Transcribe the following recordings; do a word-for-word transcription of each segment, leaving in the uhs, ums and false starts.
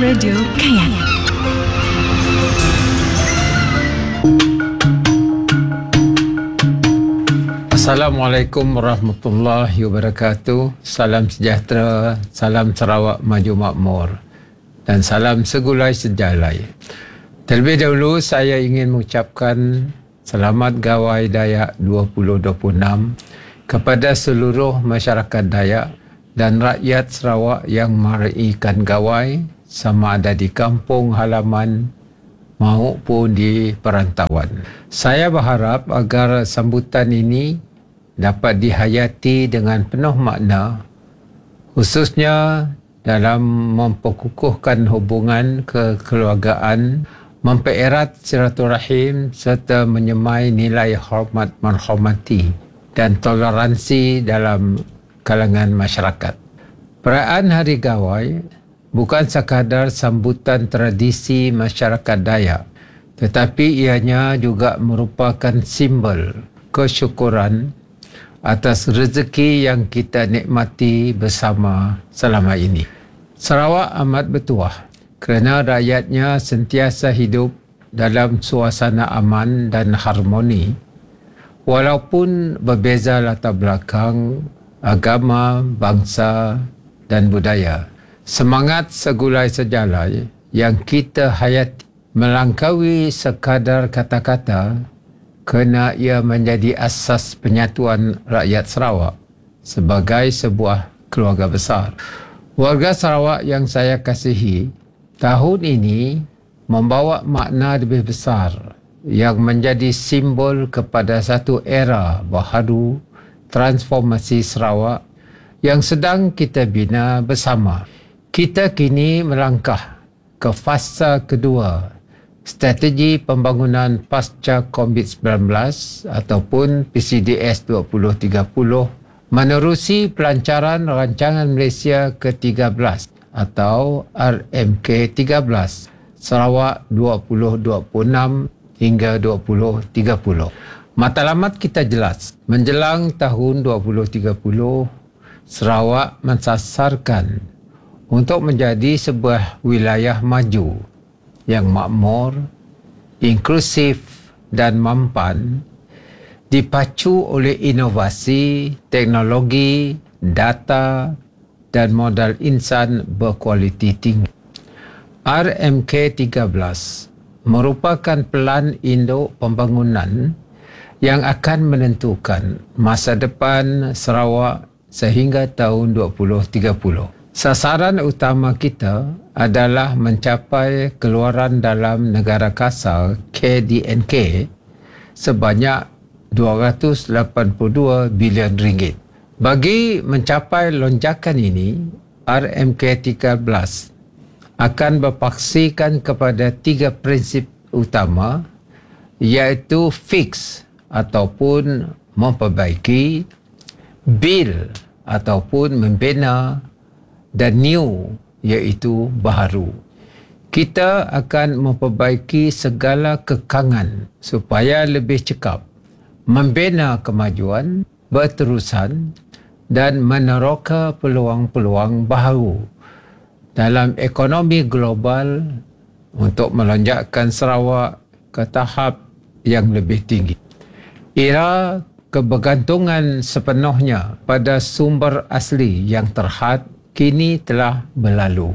Radio Kayak. Assalamualaikum warahmatullahi wabarakatuh. Salam sejahtera, salam Sarawak maju makmur dan salam segulai sejalai. Terlebih dahulu saya ingin mengucapkan selamat Gawai Dayak dua ribu dua puluh enam kepada seluruh masyarakat Dayak dan rakyat Sarawak yang meraikan Gawai sama ada di kampung halaman maupun di perantauan. Saya berharap agar sambutan ini dapat dihayati dengan penuh makna, khususnya dalam memperkukuhkan hubungan kekeluargaan, mempererat silaturahim serta menyemai nilai hormat menghormati dan toleransi dalam kalangan masyarakat. Perayaan Hari Gawai bukan sekadar sambutan tradisi masyarakat Dayak, tetapi ianya juga merupakan simbol kesyukuran atas rezeki yang kita nikmati bersama selama ini. Sarawak amat bertuah kerana rakyatnya sentiasa hidup dalam suasana aman dan harmoni walaupun berbeza latar belakang, agama, bangsa dan budaya. Semangat segulai sejalai yang kita hayati melangkaui sekadar kata-kata kerana ia menjadi asas penyatuan rakyat Sarawak sebagai sebuah keluarga besar. Warga Sarawak yang saya kasihi, tahun ini membawa makna lebih besar yang menjadi simbol kepada satu era baharu transformasi Sarawak yang sedang kita bina bersama. Kita kini melangkah ke fasa kedua strategi pembangunan pasca covid sembilan belas ataupun P C D S dua ribu tiga puluh menerusi pelancaran Rancangan Malaysia ke tiga belas atau R M K tiga belas Sarawak dua ribu dua puluh enam hingga dua ribu tiga puluh. Matlamat kita jelas, menjelang tahun dua ribu tiga puluh Sarawak mensasarkan untuk menjadi sebuah wilayah maju yang makmur, inklusif dan mampan, dipacu oleh inovasi, teknologi, data dan modal insan berkualiti tinggi. R M K tiga belas merupakan pelan induk pembangunan yang akan menentukan masa depan Sarawak sehingga tahun dua ribu tiga puluh. Sasaran utama kita adalah mencapai keluaran dalam negara kasar K D N K sebanyak dua ratus lapan puluh dua bilion ringgit. Bagi mencapai lonjakan ini, R M K tiga belas akan berpaksikan kepada tiga prinsip utama, iaitu fix ataupun memperbaiki, build ataupun membina, dan new iaitu baharu. Kita akan memperbaiki segala kekangan supaya lebih cekap, membina kemajuan berterusan dan meneroka peluang-peluang baharu dalam ekonomi global untuk melonjakkan Sarawak ke tahap yang lebih tinggi. Era kebergantungan sepenuhnya pada sumber asli yang terhad kini telah berlalu.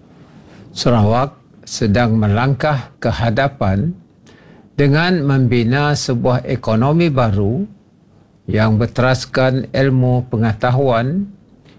Sarawak sedang melangkah ke hadapan dengan membina sebuah ekonomi baru yang berteraskan ilmu pengetahuan,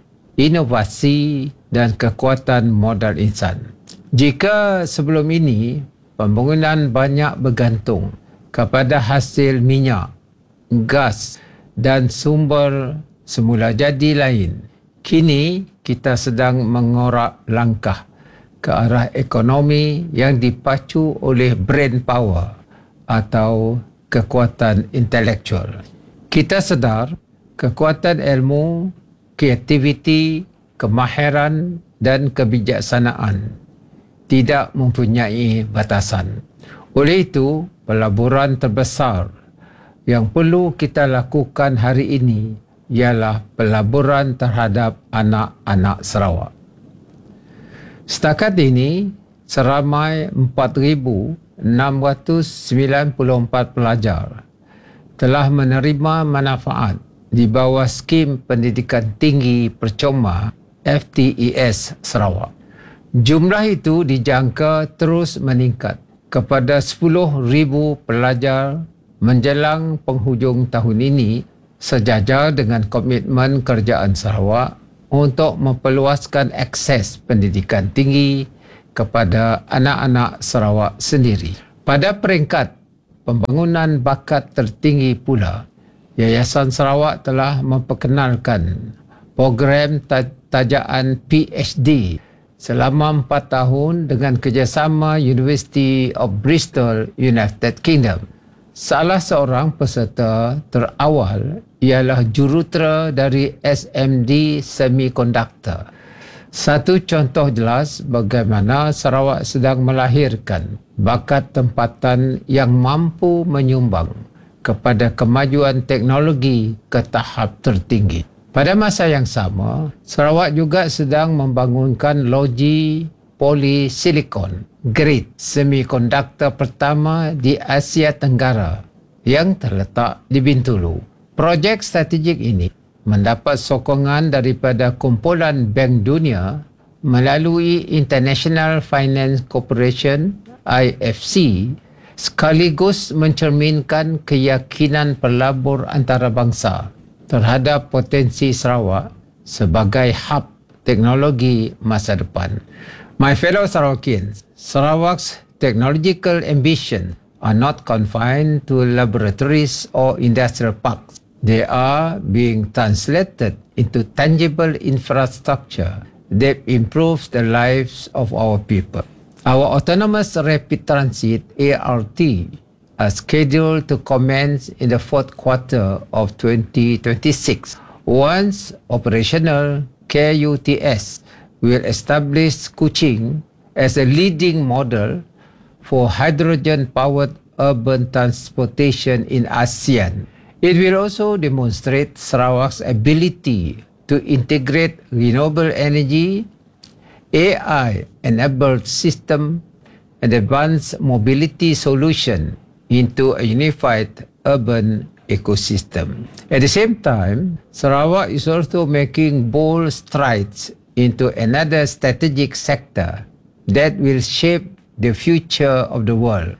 inovasi dan kekuatan modal insan. Jika sebelum ini pembangunan banyak bergantung kepada hasil minyak, gas dan sumber semula jadi lain, kini kita sedang mengorak langkah ke arah ekonomi yang dipacu oleh brain power atau kekuatan intelektual. Kita sedar kekuatan ilmu, kreativiti, kemahiran dan kebijaksanaan tidak mempunyai batasan. Oleh itu, pelaburan terbesar yang perlu kita lakukan hari ini ialah pelaburan terhadap anak-anak Sarawak. Setakat ini, seramai empat ribu enam ratus sembilan puluh empat pelajar telah menerima manfaat di bawah skim pendidikan tinggi percuma F T E S Sarawak. Jumlah itu dijangka terus meningkat kepada sepuluh ribu pelajar menjelang penghujung tahun ini, sejajar dengan komitmen kerajaan Sarawak untuk memperluaskan akses pendidikan tinggi kepada anak-anak Sarawak sendiri. Pada peringkat pembangunan bakat tertinggi pula, Yayasan Sarawak telah memperkenalkan program tajaan P H D selama empat tahun dengan kerjasama University of Bristol, United Kingdom. Salah seorang peserta terawal ialah jurutera dari S M D Semiconductor. Satu contoh jelas bagaimana Sarawak sedang melahirkan bakat tempatan yang mampu menyumbang kepada kemajuan teknologi ke tahap tertinggi. Pada masa yang sama, Sarawak juga sedang membangunkan loji polisilikon grade semiconductor pertama di Asia Tenggara yang terletak di Bintulu. Projek strategik ini mendapat sokongan daripada kumpulan Bank Dunia melalui International Finance Corporation I F C, sekaligus mencerminkan keyakinan pelabur antarabangsa terhadap potensi Sarawak sebagai hub teknologi masa depan. My fellow Sarawakians, Sarawak's technological ambition are not confined to laboratories or industrial parks. They are being translated into tangible infrastructure that improves the lives of our people. Our autonomous rapid transit A R T are scheduled to commence in the fourth quarter of twenty twenty-six. Once operational, K U T S will establish Kuching as a leading model for hydrogen-powered urban transportation in ASEAN. It will also demonstrate Sarawak's ability to integrate renewable energy, A I-enabled system, and advanced mobility solution into a unified urban ecosystem. At the same time, Sarawak is also making bold strides into another strategic sector that will shape the future of the world,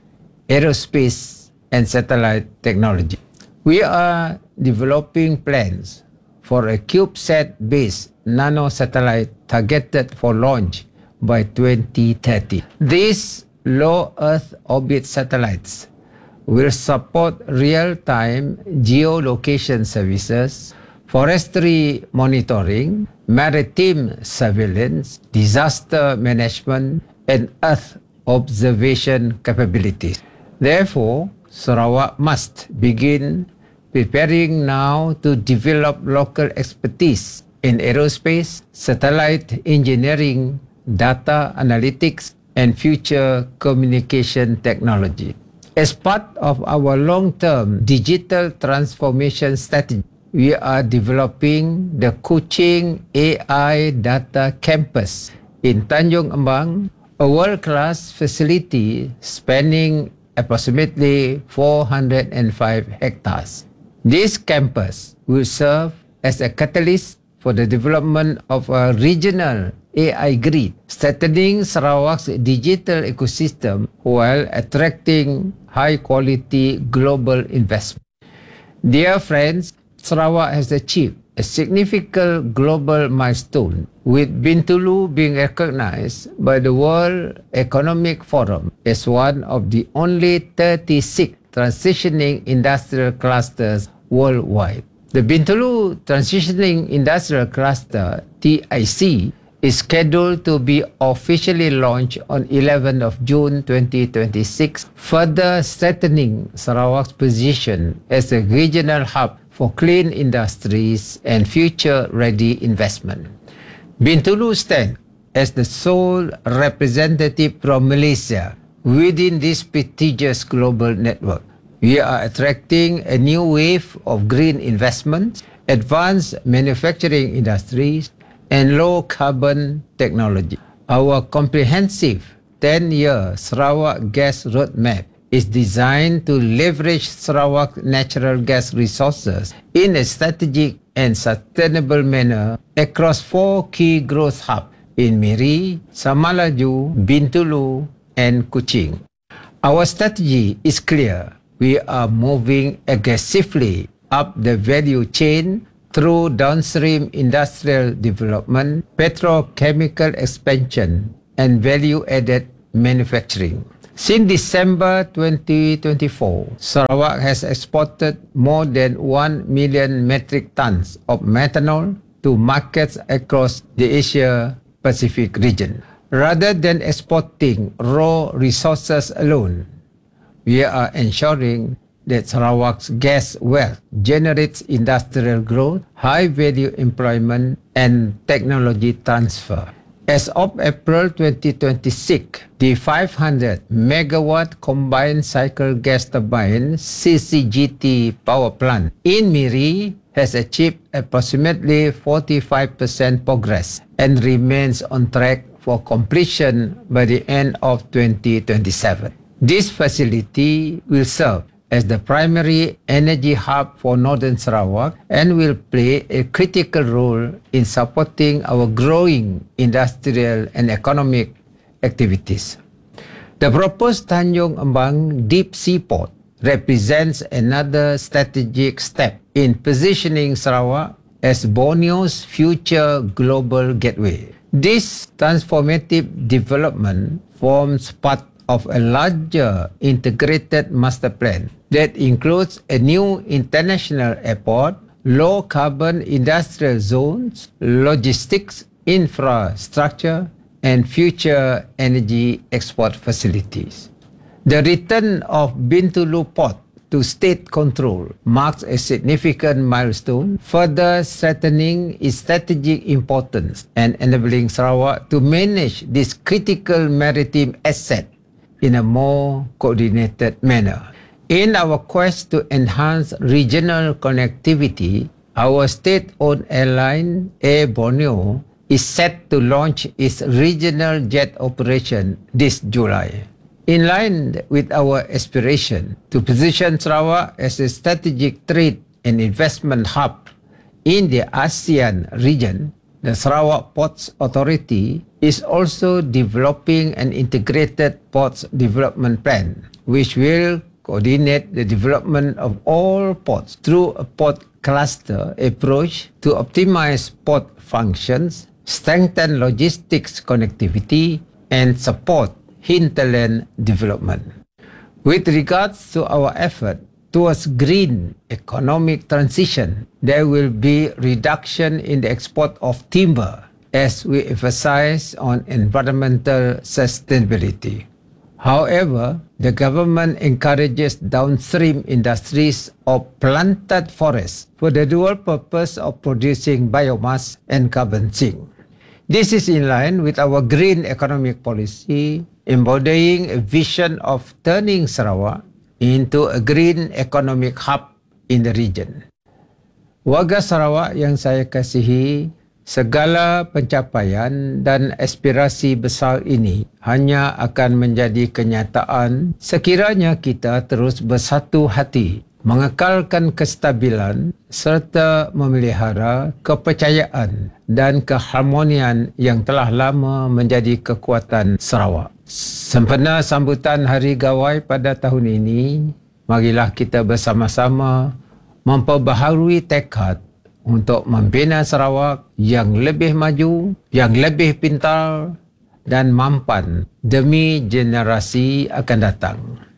aerospace and satellite technology. We are developing plans for a CubeSat-based nano-satellite targeted for launch by twenty thirty. These low Earth orbit satellites will support real-time geolocation services, forestry monitoring, maritime surveillance, disaster management, and Earth observation capabilities. Therefore, Sarawak must begin preparing now to develop local expertise in aerospace, satellite engineering, data analytics, and future communication technology. As part of our long-term digital transformation strategy, we are developing the Kuching A I Data Campus in Tanjung Embang, a world-class facility spanning approximately four hundred five hectares. This campus will serve as a catalyst for the development of a regional A I grid, strengthening Sarawak's digital ecosystem while attracting high-quality global investment. Dear friends, Sarawak has achieved a significant global milestone, with Bintulu being recognized by the World Economic Forum as one of the only thirty-six transitioning industrial clusters worldwide. The Bintulu Transitioning Industrial Cluster, T I C, is scheduled to be officially launched on eleventh of June twenty twenty-six, further strengthening Sarawak's position as a regional hub for clean industries and future-ready investment. Bintulu stands as the sole representative from Malaysia within this prestigious global network. We are attracting a new wave of green investments, advanced manufacturing industries, and low-carbon technology. Our comprehensive ten-year Sarawak Gas Roadmap is designed to leverage Sarawak natural gas resources in a strategic and sustainable manner across four key growth hubs in Miri, Samalaju, Bintulu, and Kuching. Our strategy is clear. We are moving aggressively up the value chain through downstream industrial development, petrochemical expansion, and value-added manufacturing. Since December twenty twenty-four, Sarawak has exported more than one million metric tons of methanol to markets across the Asia-Pacific region. Rather than exporting raw resources alone, we are ensuring that Sarawak's gas wealth generates industrial growth, high-value employment, and technology transfer. As of April twenty twenty-six, the five hundred megawatt combined cycle gas turbine C C G T power plant in Miri has achieved approximately forty-five percent progress and remains on track for completion by the end of twenty twenty-seven. This facility will serve as the primary energy hub for Northern Sarawak and will play a critical role in supporting our growing industrial and economic activities. The proposed Tanjung Embang Deep Sea Port represents another strategic step in positioning Sarawak as Borneo's future global gateway. This transformative development forms part of a larger integrated master plan that includes a new international airport, low-carbon industrial zones, logistics infrastructure, and future energy export facilities. The return of Bintulu Port to state control marks a significant milestone, further strengthening its strategic importance and enabling Sarawak to manage this critical maritime asset in a more coordinated manner. In our quest to enhance regional connectivity, our state-owned airline, Air Borneo, is set to launch its regional jet operation this July. In line with our aspiration to position Sarawak as a strategic trade and investment hub in the ASEAN region, the Sarawak Ports Authority is also developing an integrated ports development plan, which will coordinate the development of all ports through a port cluster approach to optimize port functions, strengthen logistics connectivity, and support hinterland development. With regards to our effort towards green economic transition, there will be reduction in the export of timber as we emphasize on environmental sustainability. However, the government encourages downstream industries of planted forests for the dual purpose of producing biomass and carbon sink. This is in line with our green economic policy, embodying a vision of turning Sarawak into a green economic hub in the region. Warga Sarawak yang saya kasihi, segala pencapaian dan aspirasi besar ini hanya akan menjadi kenyataan sekiranya kita terus bersatu hati, mengekalkan kestabilan serta memelihara kepercayaan dan keharmonian yang telah lama menjadi kekuatan Sarawak. Sempena sambutan Hari Gawai pada tahun ini, marilah kita bersama-sama memperbaharui tekad untuk membina Sarawak yang lebih maju, yang lebih pintar dan mampan demi generasi akan datang.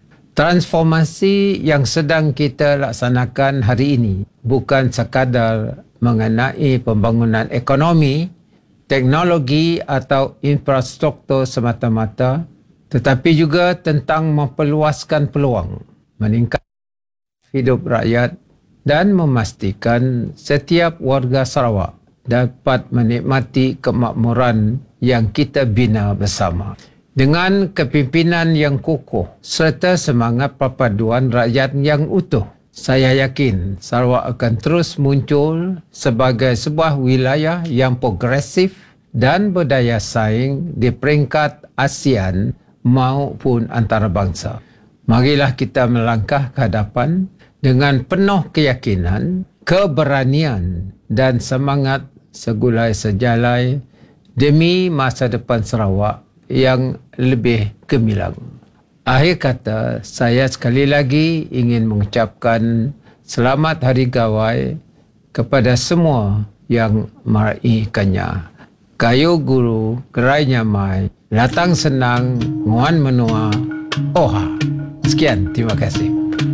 Transformasi yang sedang kita laksanakan hari ini bukan sekadar mengenai pembangunan ekonomi, teknologi atau infrastruktur semata-mata, tetapi juga tentang memperluaskan peluang, meningkatkan hidup rakyat dan memastikan setiap warga Sarawak dapat menikmati kemakmuran yang kita bina bersama. Dengan kepimpinan yang kukuh serta semangat perpaduan rakyat yang utuh, saya yakin Sarawak akan terus muncul sebagai sebuah wilayah yang progresif, dan berdaya saing di peringkat ASEAN maupun antarabangsa. Marilah kita melangkah ke hadapan dengan penuh keyakinan, keberanian dan semangat segulai sejalai demi masa depan Sarawak yang lebih gemilang. Akhir kata, saya sekali lagi ingin mengucapkan selamat Hari Gawai kepada semua yang meraihkannya. Kayu guru, gerai nyamai, latang senang, nguan menua, oha. Sekian, terima kasih.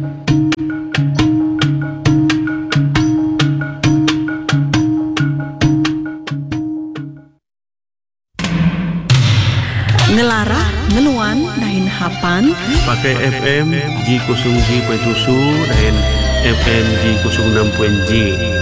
Ngelara, ngeluan, dahin hapan pakai F M G nol G tujuh dan F M G nol enam G.